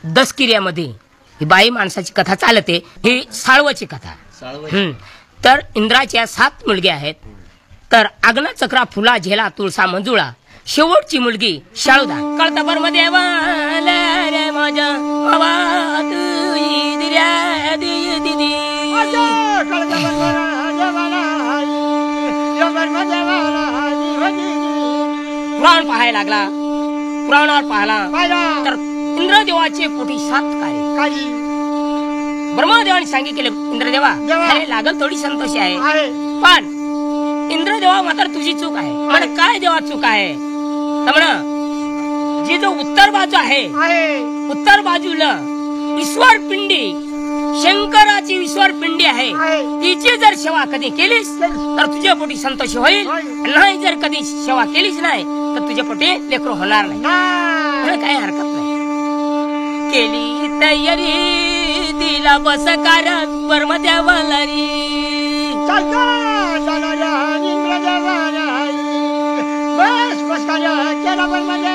दसकिऱ्यामध्ये ही बाई माणसाची कथा चालते, ही साळवाची कथा. तर इंद्राच्या 7 मुलगे आहेत. तर आग्ना चक्रा फुला झेला तुळसा मंजुळा, शेवटची मुलगी शाळुदा. कळता बर्म देवा रे माझ्या पुराण पाहायला लागला. पुराणावर पाहिला तर इंद्रदेवाचे पोटी 7 कार्य. ब्रह्मदेवाने सांगितले, इंद्रदेवा अरे लागल थोडी संतोषी आहे, पण इंद्रदेवा मात्र तुझी चूक आहे. म्हणे काय देवा चूक आहे? तर म्हण जी जो उत्तर बाजू आहे, उत्तर बाजूला ईश्वर पिंडी, शंकराची ईश्वर पिंडी आहे, तिची जर सेवा कधी केलीस तर तुझ्या पोटी संतोष होईल. नाही जर कधी सेवा केलीच नाही तर तुझ्या पोटी लेकरू होणार नाही. काही हरकत नाही. केली तयारी दिला बस कार ब्रह्मदेवाला रे. बस बस केला ब्रह्मदेव